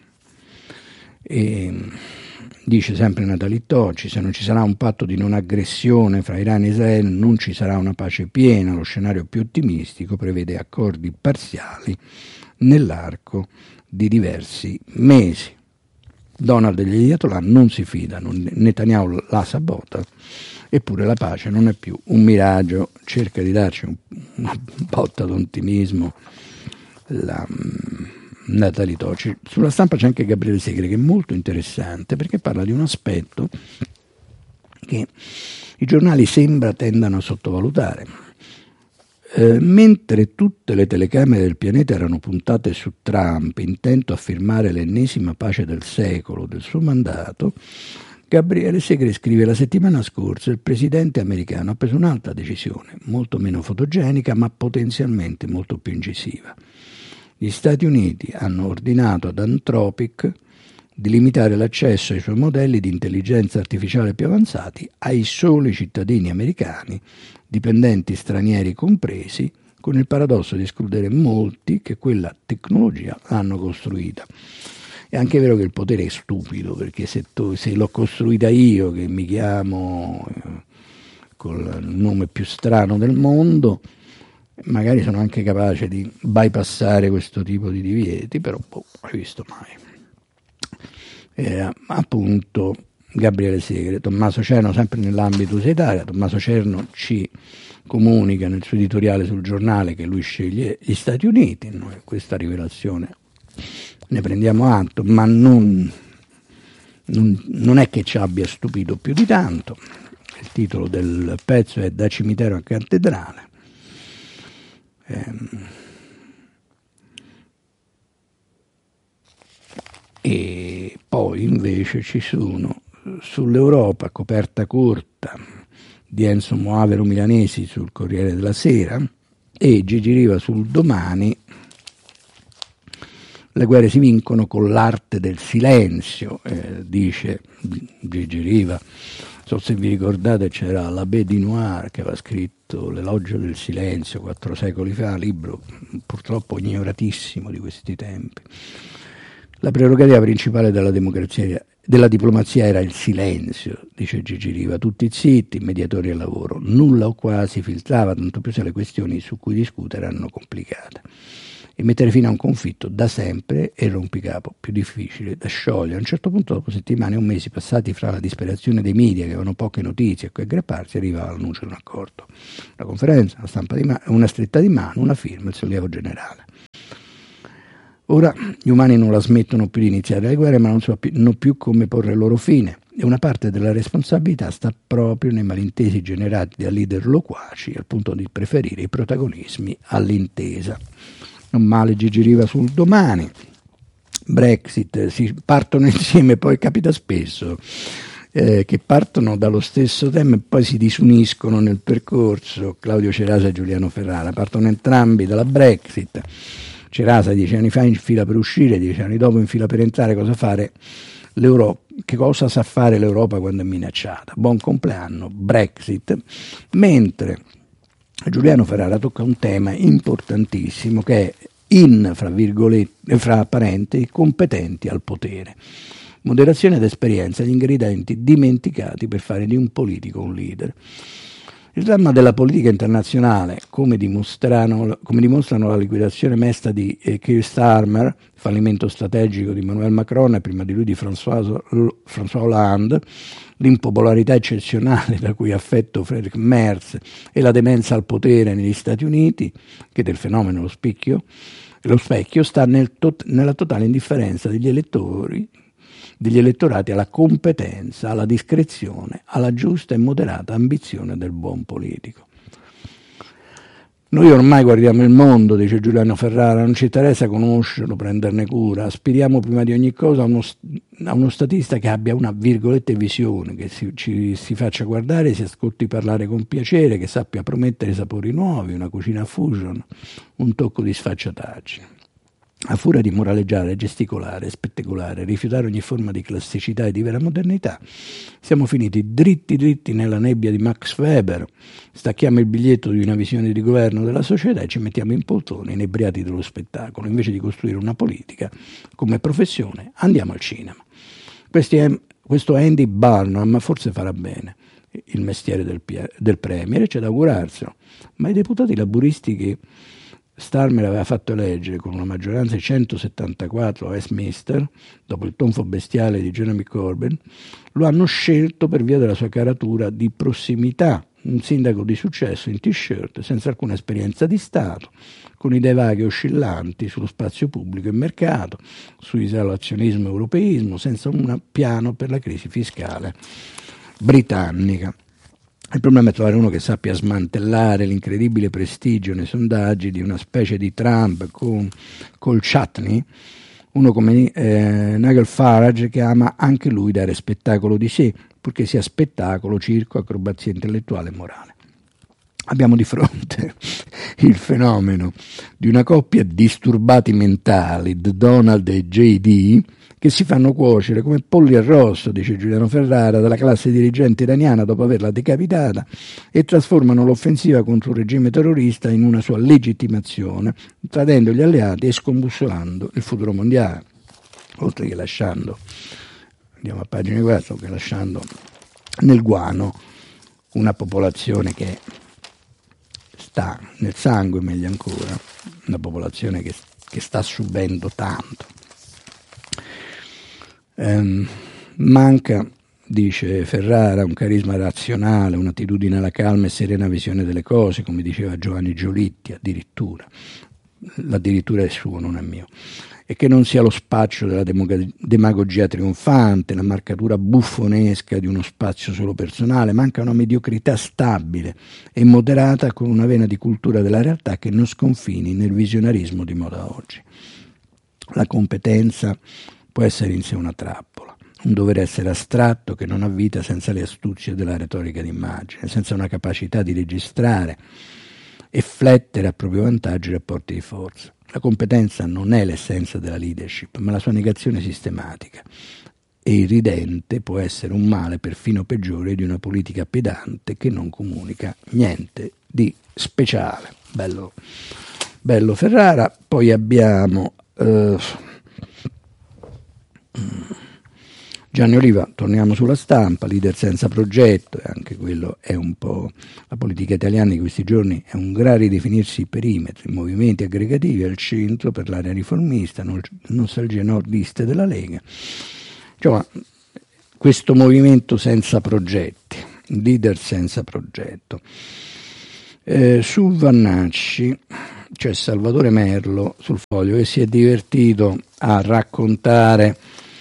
E, dice sempre Nathalie Tocci, se non ci sarà un patto di non aggressione fra Iran e Israele non ci sarà una pace piena, lo scenario più ottimistico prevede accordi parziali nell'arco di diversi mesi. Donald e gli Ayatollah non si fidano, Netanyahu la sabota, eppure la pace non è più un miraggio, cerca di darci un, una botta d'ottimismo la Nathalie Tocci. Sulla Stampa c'è anche Gabriele Segre, che è molto interessante perché parla di un aspetto che i giornali sembra tendano a sottovalutare. Eh, mentre tutte le telecamere del pianeta erano puntate su Trump, intento a firmare l'ennesima pace del secolo del suo mandato, Gabriele Segre scrive: la settimana scorsa il presidente americano ha preso un'altra decisione, molto meno fotogenica ma potenzialmente molto più incisiva. Gli Stati Uniti hanno ordinato ad Anthropic di limitare l'accesso ai suoi modelli di intelligenza artificiale più avanzati ai soli cittadini americani, dipendenti stranieri compresi, con il paradosso di escludere molti che quella tecnologia l'hanno costruita. È anche vero che il potere è stupido, perché se, tu, se l'ho costruita io, che mi chiamo eh, col nome più strano del mondo, magari sono anche capace di bypassare questo tipo di divieti, però boh, hai visto mai. Eh, appunto Gabriele Segre, Tommaso Cerno, sempre nell'ambito U S A Italia, Tommaso Cerno ci comunica nel suo editoriale sul giornale che lui sceglie gli Stati Uniti. Noi questa rivelazione ne prendiamo atto, ma non, non, non è che ci abbia stupito più di tanto. Il titolo del pezzo è Da cimitero a cattedrale. E poi invece ci sono sull'Europa coperta corta di Enzo Moavero Milanesi sul Corriere della Sera e Gigi Riva sul Domani. Le guerre si vincono con l'arte del silenzio, eh, dice Gigi Riva. Non so se vi ricordate, c'era l'Abbé di Noir che aveva scritto L'elogio del silenzio quattro secoli fa, libro purtroppo ignoratissimo di questi tempi. La prerogativa principale della democrazia della diplomazia era il silenzio, dice Gigi Riva, tutti zitti, mediatori al lavoro, nulla o quasi filtrava, tanto più se le questioni su cui discutere erano complicate. E mettere fine a un conflitto da sempre è il rompicapo più difficile da sciogliere. A un certo punto, dopo settimane o mesi passati fra la disperazione dei media che avevano poche notizie e quei aggrapparsi, arrivava l'annuncio di un accordo. Una conferenza, una, stampa di ma- una stretta di mano, una firma, il sollievo generale. Ora gli umani non la smettono più di iniziare le guerre, ma non sanno più come porre il loro fine. E una parte della responsabilità sta proprio nei malintesi generati da leader loquaci, al punto di preferire i protagonismi all'intesa. Non male Gigi Riva sul domani. Brexit, si partono insieme, poi capita spesso eh, che partono dallo stesso tema e poi si disuniscono nel percorso. Claudio Cerasa e Giuliano Ferrara partono entrambi dalla Brexit. Cerasa dieci anni fa in fila per uscire, dieci anni dopo in fila per entrare. Cosa fare l'Europa? Che cosa sa fare l'Europa quando è minacciata? Buon compleanno, Brexit. Mentre Giuliano Ferrara tocca un tema importantissimo che è in, fra virgolette, fra parenti, competenti al potere. Moderazione ed esperienza, gli ingredienti dimenticati per fare di un politico un leader. Il dramma della politica internazionale, come dimostrano, come dimostrano la liquidazione mesta di eh, Keir Starmer, il fallimento strategico di Emmanuel Macron e prima di lui di François, François Hollande, l'impopolarità eccezionale da cui è affetto Friedrich Merz e la demenza al potere negli Stati Uniti, che del fenomeno lo specchio, lo specchio sta nel tot, nella totale indifferenza degli elettori degli elettorati alla competenza, alla discrezione, alla giusta e moderata ambizione del buon politico. Noi ormai guardiamo il mondo, dice Giuliano Ferrara, non ci interessa conoscerlo, prenderne cura, aspiriamo prima di ogni cosa a uno, a uno statista che abbia una virgolette visione, che si, ci, si faccia guardare, si ascolti parlare con piacere, che sappia promettere sapori nuovi, una cucina fusion, un tocco di sfacciataggine. A furia di moraleggiare, gesticolare, spettacolare, rifiutare ogni forma di classicità e di vera modernità, siamo finiti dritti dritti nella nebbia di Max Weber, stacchiamo il biglietto di una visione di governo della società e ci mettiamo in poltrone inebriati dello spettacolo. Invece di costruire una politica come professione, andiamo al cinema. Questi, questo Andy Burnham forse farà bene il mestiere del, del premier e c'è da augurarselo, ma i deputati laburisti che Starmer aveva fatto eleggere con una maggioranza di centosettantaquattro a Westminster, dopo il tonfo bestiale di Jeremy Corbyn, lo hanno scelto per via della sua caratura di prossimità, un sindaco di successo in t-shirt, senza alcuna esperienza di Stato, con idee vaghe e oscillanti sullo spazio pubblico e mercato, su isolazionismo e europeismo, senza un piano per la crisi fiscale britannica. Il problema è trovare uno che sappia smantellare l'incredibile prestigio nei sondaggi di una specie di Trump con, col chutney, uno come eh, Nigel Farage che ama anche lui dare spettacolo di sé, purché sia spettacolo, circo, acrobazia intellettuale e morale. Abbiamo di fronte il fenomeno di una coppia disturbati mentali, Donald e J D, che si fanno cuocere come polli arrosto, dice Giuliano Ferrara, dalla classe dirigente iraniana dopo averla decapitata e trasformano l'offensiva contro il regime terrorista in una sua legittimazione, tradendo gli alleati e scombussolando il futuro mondiale, oltre che lasciando, andiamo a pagina quattro, che lasciando nel guano una popolazione che sta nel sangue, meglio ancora, una popolazione che, che sta subendo tanto. Um, manca, dice Ferrara, un carisma razionale, un'attitudine alla calma e serena visione delle cose, come diceva Giovanni Giolitti addirittura, l'addirittura è suo, non è mio, e che non sia lo spaccio della demog- demagogia trionfante, la marcatura buffonesca di uno spazio solo personale. Manca una mediocrità stabile e moderata con una vena di cultura della realtà che non sconfini nel visionarismo di moda oggi. La competenza può essere in sé una trappola, un dovere essere astratto che non ha vita senza le astuzie della retorica d'immagine, senza una capacità di registrare e flettere a proprio vantaggio i rapporti di forza. La competenza non è l'essenza della leadership, ma la sua negazione sistematica. E irridente può essere un male perfino peggiore di una politica pedante che non comunica niente di speciale. Bello, bello Ferrara. Poi abbiamo... Uh, Gianni Oliva, torniamo sulla stampa, leader senza progetto, e anche quello è un po' la politica italiana di questi giorni, è un gran ridefinirsi i perimetri, movimenti aggregativi al centro per l'area riformista, nostalgie nordiste della Lega. Insomma, questo movimento senza progetti, leader senza progetto. Eh, su Vannacci c'è Salvatore Merlo sul Foglio che si è divertito a raccontare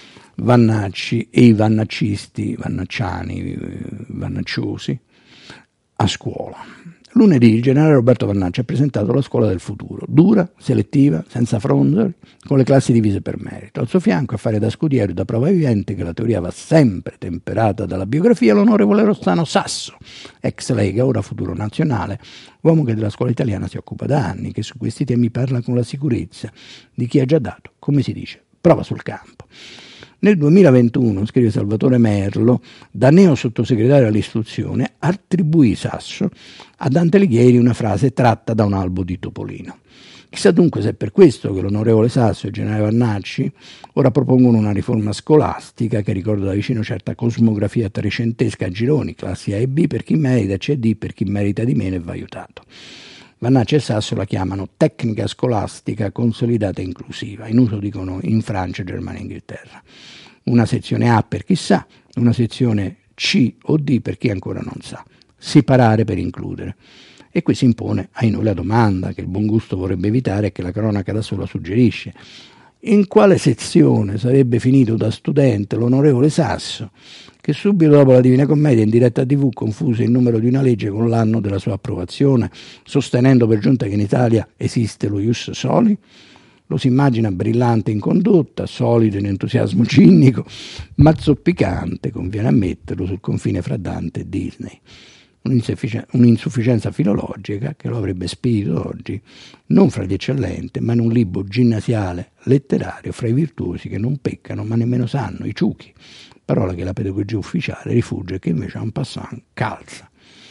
Vannacci e i vannaccisti, vannacciani, vannacciosi a scuola. Lunedì il generale Roberto Vannacci ha presentato la scuola del futuro, dura, selettiva, senza fronzoli, con le classi divise per merito. Al suo fianco, a fare da scudiero e da prova vivente che la teoria va sempre temperata dalla biografia, l'onorevole Rossano Sasso, ex Lega, ora Futuro Nazionale, uomo che della scuola italiana si occupa da anni, che su questi temi parla con la sicurezza di chi ha già dato, come si dice, prova sul campo. Nel duemilaventuno, scrive Salvatore Merlo, da neo sottosegretario all'istruzione, attribuì Sasso a Dante Alighieri una frase tratta da un albo di Topolino. Chissà dunque se è per questo che l'onorevole Sasso e il generale Vannacci ora propongono una riforma scolastica che ricorda da vicino certa cosmografia trecentesca a gironi, classi A e B per chi merita, C e D per chi merita di meno e va aiutato. Vannacci e Sasso la chiamano tecnica scolastica consolidata e inclusiva, in uso dicono in Francia, Germania e Inghilterra. Una sezione A per chi sa, una sezione C o D per chi ancora non sa. Separare per includere. E qui si impone ai noi la domanda che il buon gusto vorrebbe evitare e che la cronaca da sola suggerisce. In quale sezione sarebbe finito da studente l'onorevole Sasso, che subito dopo la Divina Commedia in diretta tivù confuse il numero di una legge con l'anno della sua approvazione, sostenendo per giunta che in Italia esiste lo ius soli? Lo si immagina brillante in condotta, solido in entusiasmo cinnico, ma zoppicante, conviene ammetterlo, sul confine fra Dante e Disney. Un'insufficienza filologica che lo avrebbe spedito oggi non fra gli eccellenti, ma in un libro ginnasiale letterario fra i virtuosi che non peccano ma nemmeno sanno, i ciuchi, parola che la pedagogia ufficiale rifugge e che invece en passant calza.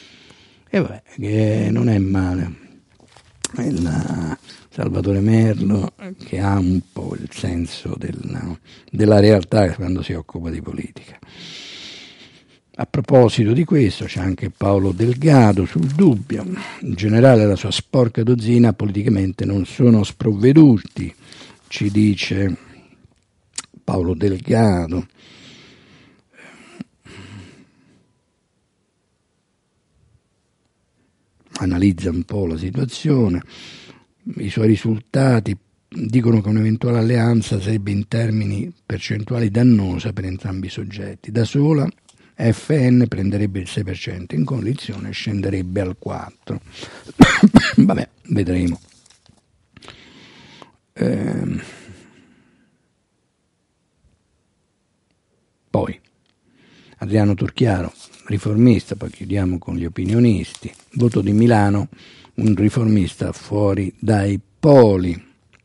E vabbè, che non è male. Il Salvatore Merlo che ha un po' il senso del, della realtà quando si occupa di politica. A proposito di questo c'è anche Paolo Delgado sul Dubbio. In generale la sua sporca dozzina politicamente non sono sprovveduti, ci dice Paolo Delgado. Analizza un po' la situazione, i suoi risultati dicono che un'eventuale alleanza sarebbe in termini percentuali dannosa per entrambi i soggetti. Da sola F N prenderebbe il sei per cento, in coalizione scenderebbe al quattro per cento. Vabbè, vedremo. Ehm. Poi Adriano Turchiaro, riformista, poi chiudiamo con gli opinionisti. Voto di Milano, un riformista fuori dai poli.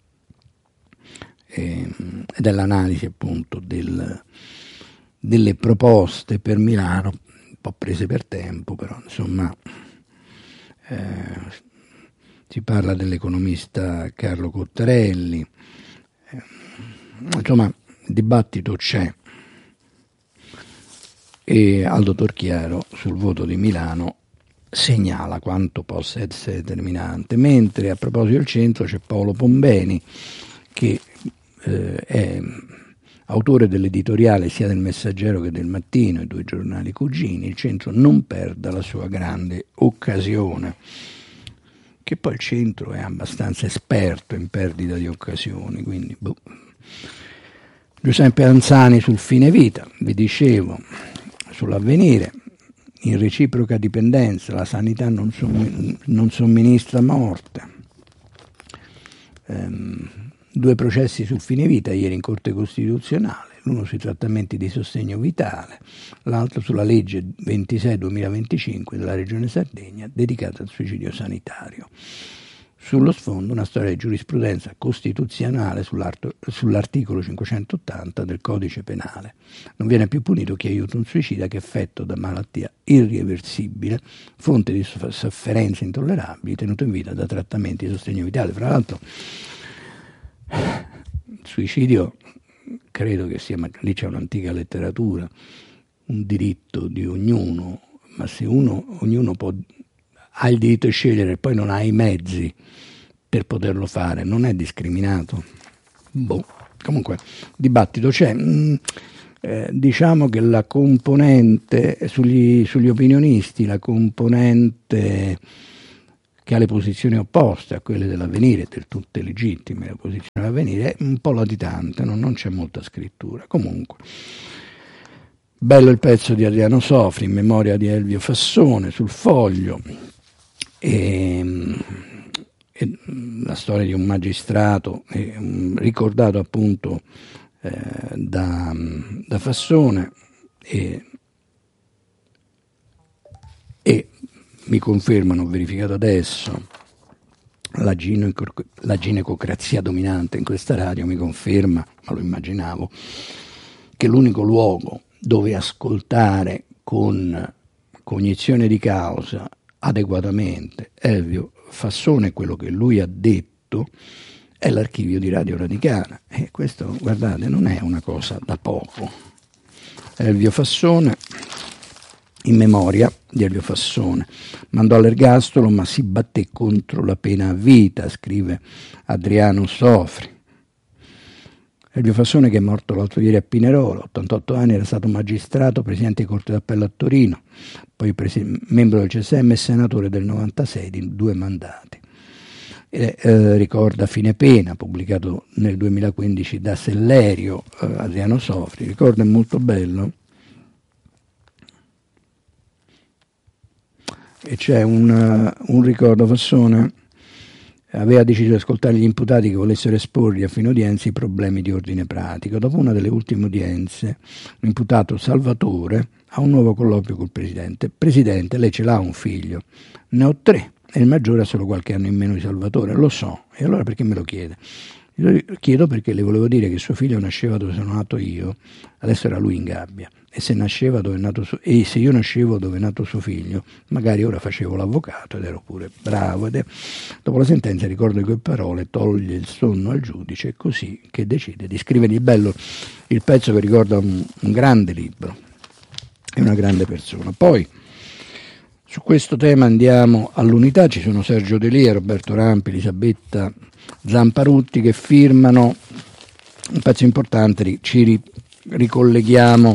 Ehm, ed è l'analisi appunto del delle proposte per Milano, un po' prese per tempo, però insomma eh, si parla dell'economista Carlo Cottarelli, eh, insomma il dibattito c'è e Aldo Torchiaro sul voto di Milano segnala quanto possa essere determinante, mentre a proposito del centro c'è Paolo Pombeni che eh, è autore dell'editoriale sia del Messaggero che del Mattino, i due giornali cugini. Il centro non perda la sua grande occasione, che poi il centro è abbastanza esperto in perdita di occasioni, quindi boh. Giuseppe Anzani sul fine vita, vi dicevo, sull'Avvenire, in reciproca dipendenza, la sanità non, som- non somministra morte. Ehm, Due processi sul fine vita ieri in Corte Costituzionale, l'uno sui trattamenti di sostegno vitale, l'altro sulla legge ventisei duemilaventicinque della Regione Sardegna dedicata al suicidio sanitario. Sullo sfondo una storia di giurisprudenza costituzionale sull'articolo cinquecentottanta del Codice Penale. Non viene più punito chi aiuta un suicida che è affetto da malattia irreversibile, fonte di sofferenze intollerabili, tenuto in vita da trattamenti di sostegno vitale. Fra l'altro il suicidio credo che sia, ma lì c'è un'antica letteratura, un diritto di ognuno, ma se uno, ognuno può, ha il diritto di scegliere e poi non ha i mezzi per poterlo fare, non è discriminato? Boh, comunque, dibattito c'è. Mm, eh, diciamo che la componente, sugli, sugli opinionisti, la componente che ha le posizioni opposte a quelle dell'Avvenire, del tutte legittime le posizioni dell'Avvenire, è un po' latitante, no? Non c'è molta scrittura. Comunque, bello il pezzo di Adriano Sofri in memoria di Elvio Fassone sul Foglio, e, e la storia di un magistrato eh, ricordato appunto eh, da, da Fassone, e, e mi confermano, ho verificato adesso, la, gineco, la ginecocrazia dominante in questa radio mi conferma, ma lo immaginavo, che l'unico luogo dove ascoltare con cognizione di causa adeguatamente Elvio Fassone, quello che lui ha detto, è l'archivio di Radio Radicana, e questo, guardate, non è una cosa da poco. Elvio Fassone, in memoria di Elvio Fassone, mandò all'ergastolo ma si batté contro la pena a vita, scrive Adriano Sofri. Elvio Fassone, che è morto l'altro ieri a Pinerolo, ottantotto anni, era stato magistrato, presidente di Corte d'Appello a Torino, poi presi- membro del C S M e senatore del novantasei di due mandati. E, eh, ricorda Fine pena, pubblicato nel duemilaquindici da Sellerio, eh, Adriano Sofri, ricorda, è molto bello. E c'è un, uh, un ricordo. Fassone aveva deciso di ascoltare gli imputati che volessero esporgli a fine udienza i problemi di ordine pratico. Dopo una delle ultime udienze, l'imputato Salvatore ha un nuovo colloquio col presidente. Presidente, lei ce l'ha un figlio? Ne ho tre, e il maggiore ha solo qualche anno in meno di Salvatore. Lo so, e allora perché me lo chiede? Lo chiedo perché le volevo dire che suo figlio nasceva dove sono nato io, adesso era lui in gabbia, e se nasceva dove è nato suo, e se io nascevo dove è nato suo figlio, magari ora facevo l'avvocato ed ero pure bravo. Ed è, dopo la sentenza ricordo di quelle parole, toglie il sonno al giudice, è così che decide di scrivergli. Bello il pezzo che ricorda un, un grande libro e una grande persona. Poi su questo tema andiamo all'Unità, ci sono Sergio Delia, Roberto Rampi, Elisabetta Zamparutti che firmano un pezzo importante. Ci ricolleghiamo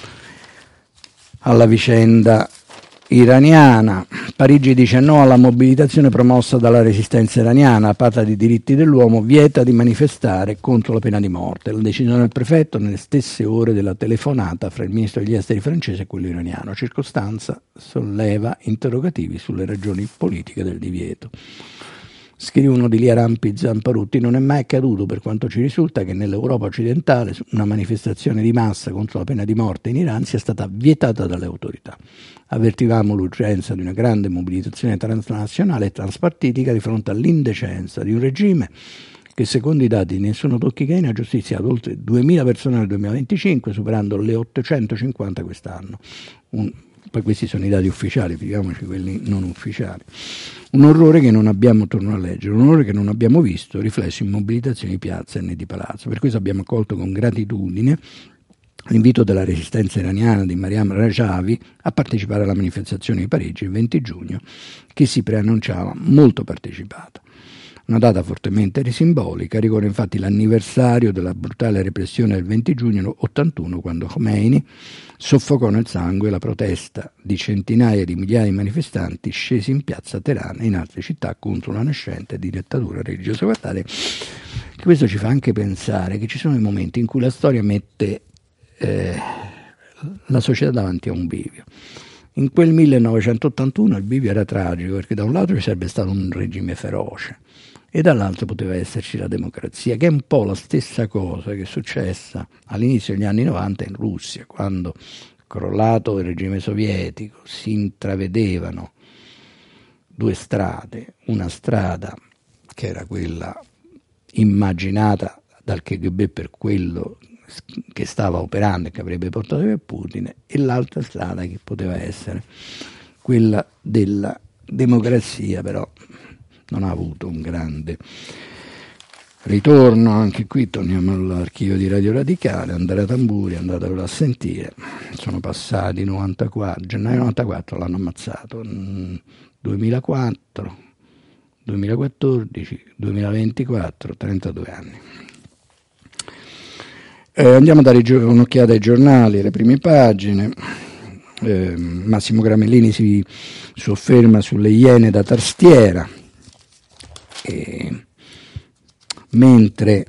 alla vicenda iraniana. Parigi dice no alla mobilitazione promossa dalla resistenza iraniana, la Patria dei diritti dell'uomo vieta di manifestare contro la pena di morte. La decisione del prefetto nelle stesse ore della telefonata fra il ministro degli esteri francese e quello iraniano. Circostanza solleva interrogativi sulle ragioni politiche del divieto. Scrive uno di Lia Rampi Zamparutti, non è mai accaduto, per quanto ci risulta, che nell'Europa occidentale una manifestazione di massa contro la pena di morte in Iran sia stata vietata dalle autorità. Avvertivamo l'urgenza di una grande mobilitazione transnazionale e transpartitica di fronte all'indecenza di un regime che, secondo i dati di Nessuno Tocchi Kane, ha giustiziato oltre duemila persone nel duemilaventicinque, superando le ottocentocinquanta quest'anno. Un, poi questi sono i dati ufficiali, figuriamoci quelli non ufficiali. Un orrore che non abbiamo, torno a leggere, un orrore che non abbiamo visto riflesso in mobilitazioni di piazza e di palazzo. Per questo abbiamo accolto con gratitudine l'invito della resistenza iraniana di Mariam Rajavi a partecipare alla manifestazione di Parigi il venti giugno, che si preannunciava molto partecipata. Una data fortemente simbolica, ricorre infatti l'anniversario della brutale repressione del venti giugno ottantuno, quando Khomeini soffocò nel sangue la protesta di centinaia di migliaia di manifestanti scesi in piazza Teheran e in altre città contro una nascente dittatura religiosa. Guardate, che questo ci fa anche pensare che ci sono i momenti in cui la storia mette eh, la società davanti a un bivio. In quel millenovecentottantuno il bivio era tragico, perché da un lato ci sarebbe stato un regime feroce e dall'altro poteva esserci la democrazia, che è un po' la stessa cosa che è successa all'inizio degli anni novanta in Russia, quando, crollato il regime sovietico, si intravedevano due strade, una strada che era quella immaginata dal K G B per quello che stava operando e che avrebbe portato via Putin, e l'altra strada che poteva essere quella della democrazia, però non ha avuto un grande Ritorno anche qui, torniamo all'archivio di Radio Radicale, Andrea Tamburi, andatevelo a sentire, sono passati novantaquattro, gennaio novantaquattro l'hanno ammazzato, duemilaquattro, duemilaquattordici, duemilaventiquattro, trentadue anni. Eh, andiamo a dare un'occhiata ai giornali, le prime pagine. Eh, Massimo Gramellini si sofferma sulle Iene da tastiera, e mentre